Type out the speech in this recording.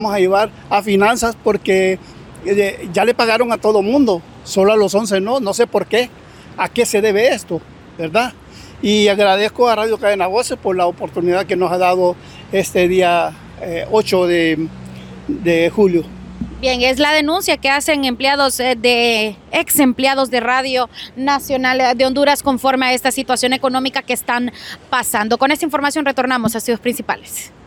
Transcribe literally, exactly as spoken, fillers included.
Vamos a llevar a finanzas porque eh, ya le pagaron a todo mundo, solo a los once no, no sé por qué, a qué se debe esto, ¿verdad? Y agradezco a Radio Cadena Voces por la oportunidad que nos ha dado este día eh, ocho de, de julio. Bien, es la denuncia que hacen empleados de ex empleados de Radio Nacional de Honduras conforme a esta situación económica que están pasando. Con esta información retornamos a estudios principales.